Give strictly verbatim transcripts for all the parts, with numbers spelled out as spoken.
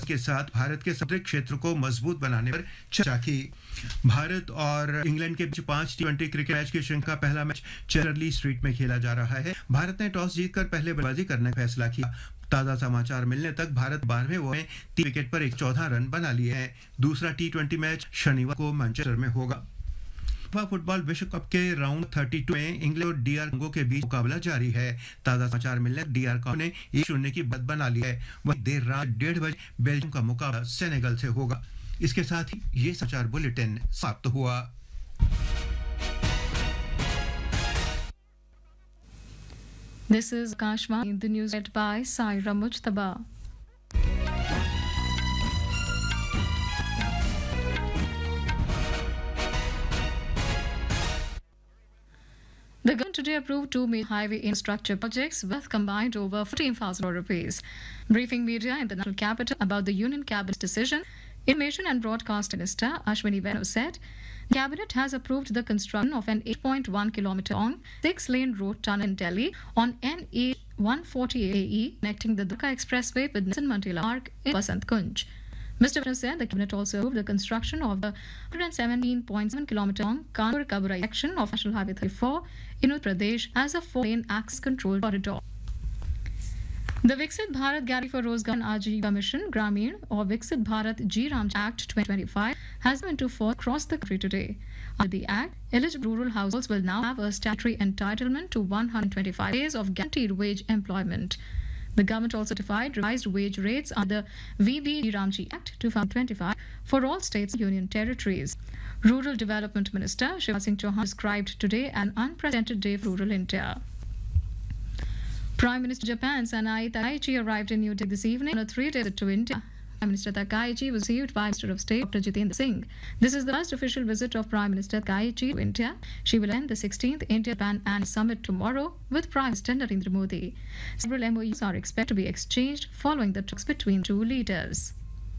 के साथ भारत के समुद्री क्षेत्र को मजबूत बनाने पर चर्चा की। भारत और इंग्लैंड के बीच पांच टी ट्वेंटी क्रिकेट मैच की श्रृंखला का पहला मैच चेरली स्ट्रीट में खेला जा रहा है। भारत ने टॉस जीतकर पहले बल्लेबाजी करने का फैसला किया। ताजा समाचार मिलने तक भारत बारहवें ओवर में तीन विकेट पर एक चौदह रन बना लिए हैं। दूसरा टी ट्वेंटी मैच शनिवार को मैनचेस्टर में होगा। फुटबॉल विश्व कप के राउंड बत्तीस में इंग्लैंड और डीआर कांगो के बीच मुकाबला जारी है। ताजा समाचार मिलने तक डीआर कांगो ने एक शून्य की बढ़त बना ली है। वहीं देर रात डेढ़ बजे बेल्जियम का मुकाबला सेनेगल से होगा। इसके साथ ही ये समाचार बुलेटिन समाप्त हुआ। This is Kashmir, the news read by Saira Mujtaba. The government today approved two major highway infrastructure projects worth combined over fifteen thousand crore rupees. Briefing media in the national capital about the Union Cabinet's decision, Information and Broadcast Minister Ashwini Vaishnaw said, the Cabinet has approved the construction of an eight point one kilometre long six-lane road tunnel in Delhi on N H one forty A E, connecting the Dwarka Expressway with Nelson Mandela Park in Basant Kunj. Mister Vaishnaw said the Cabinet also approved the construction of the one hundred seventeen point seven kilometre long Kanpur-Kabrai section of National Highway thirty-four in Uttar Pradesh as a four-lane access controlled corridor. The Viksit Bharat Guarantee for Rozgar and Ajivika Mission Grameen or Viksit Bharat G Ram Act twenty twenty-five has come into force across the country today. Under the Act, eligible rural households will now have a statutory entitlement to one hundred twenty-five days of guaranteed wage employment. The government also certified revised wage rates under V B G Ramji Act twenty twenty-five for all states and union territories. Rural Development Minister Shivraj Singh Chauhan described today an unprecedented day for rural India. Prime Minister of Japan Sanae Takaichi arrived in New Delhi this evening on a three-day visit to India. Prime Minister Takaichi was received by Minister of State Doctor Jitendra Singh. This is the first official visit of Prime Minister Takaichi to India. She will end the sixteenth India-Japan Annual Summit tomorrow with Prime Minister Narendra Modi. Several M O Us are expected to be exchanged following the talks between two leaders.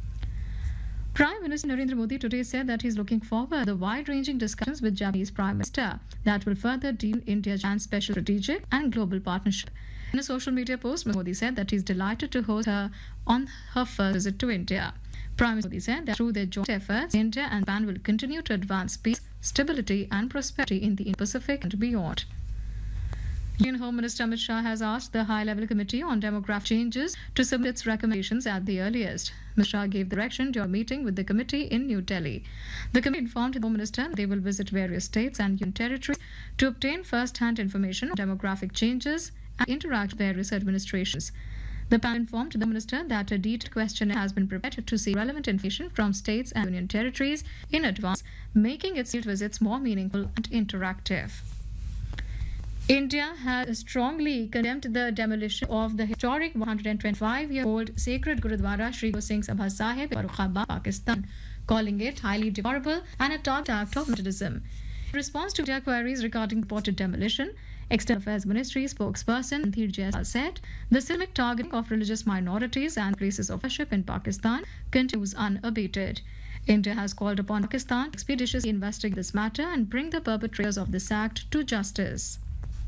Prime Minister Narendra Modi today said that he is looking forward to the wide-ranging discussions with Japanese Prime Minister that will further deepen India-Japan special strategic and global partnership. In a social media post, Mister Modi said that he is delighted to host her on her first visit to India. Prime Minister Modi said that through their joint efforts, India and Japan will continue to advance peace, stability and prosperity in the Indo-Pacific and beyond. Union Home Minister Amit Shah has asked the High-Level Committee on Demographic Changes to submit its recommendations at the earliest. Mister Shah gave direction during a meeting with the committee in New Delhi. The committee informed the Home Minister that they will visit various states and union territories to obtain first-hand information on demographic changes and interact with various administrations. The panel informed the Minister that a detailed questionnaire has been prepared to seek relevant information from states and union territories in advance, making its field visits more meaningful and interactive. India has strongly condemned the demolition of the historic one hundred twenty-five-year-old sacred Gurudwara Sri Guru Singh Sabha Sahib, Farrukhabad, Pakistan, calling it highly deplorable and a target act of vandalism. In response to media queries regarding reported demolition, External Affairs Ministry spokesperson Ranveer Jaiswal said the systemic targeting of religious minorities and places of worship in Pakistan continues unabated. India has called upon Pakistan to expeditiously investigate this matter and bring the perpetrators of this act to justice.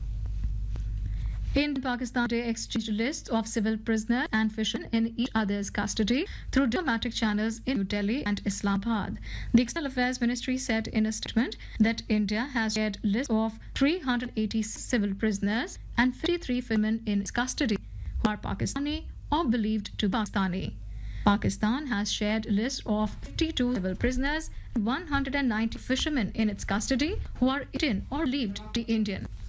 India and Pakistan today exchanged lists of civil prisoners and fishermen in each other's custody through diplomatic channels in New Delhi and Islamabad. The External Affairs Ministry said in a statement that India has shared lists of three hundred eighty civil prisoners and fifty-three fishermen in its custody who are Pakistani or believed to be Pakistani. Pakistan has shared lists of fifty-two civil prisoners and one hundred ninety fishermen in its custody who are Indian or believed to be Indian.